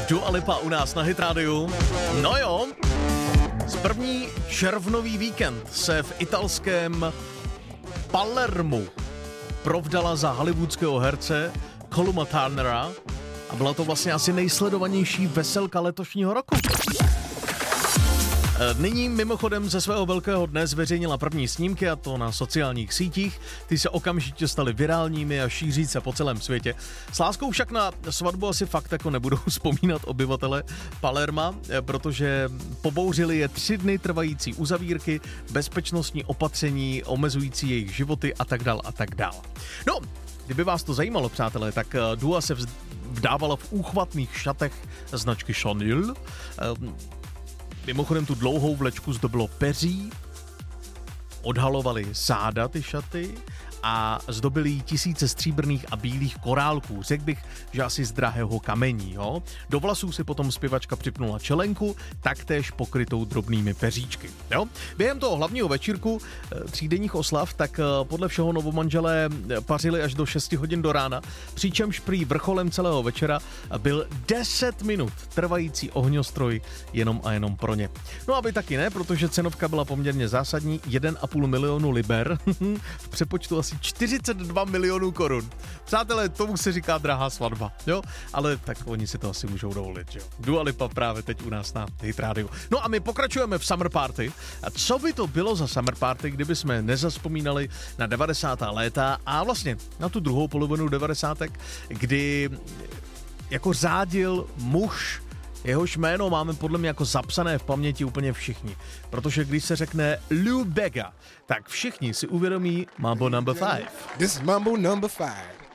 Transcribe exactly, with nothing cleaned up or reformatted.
Dua Lipa u nás na Hit Radio. No jo, z první červnový víkend se v italském Palermu provdala za hollywoodského herce Columa Turnera a byla to vlastně asi nejsledovanější veselka letošního roku. Nyní mimochodem ze svého velkého dne zveřejnila první snímky, a to na sociálních sítích. Ty se okamžitě staly virálními a šíří se po celém světě. S láskou však na svatbu asi fakt jako nebudou vzpomínat obyvatele Palerma, protože pobouřili je tři dny trvající uzavírky, bezpečnostní opatření omezující jejich životy a tak dál a tak dál. No, kdyby vás to zajímalo, přátelé, tak Dua se vdávala v úchvatných šatech značky Chanel. Mimochodem tu dlouhou vlečku zdobilo peří, odhalovali záda ty šaty a zdobili jí tisíce stříbrných a bílých korálků. Řekl bych, že asi z drahého kamení. Jo? Do vlasů si potom zpěvačka připnula čelenku, taktéž pokrytou drobnými peříčky. Jo? Během toho hlavního večírku třídenních oslav, tak podle všeho novomanželé pařili až do šesti hodin do rána, přičemž prý vrcholem celého večera byl deset minut trvající ohňostroj jenom a jenom pro ně. No aby taky ne, protože cenovka byla poměrně zásadní, jeden a půl milionu liber, v přepočtu asi čtyřicet dva milionů korun. Přátelé, tomu se říká drahá svatba, jo? Ale tak oni si to asi můžou dovolit, jo? Dua Lipa právě teď u nás na Hit Radio. No a my pokračujeme v Summer Party. A co by to bylo za Summer Party, kdyby jsme nezazpomínali na devadesátá léta a vlastně na tu druhou polovinu devadesátek, kdy jako řádil muž, jehož jméno máme podle mě jako zapsané v paměti úplně všichni. Protože když se řekne Lou Bega, tak všichni si uvědomí Mambo number five. This is Mambo number five.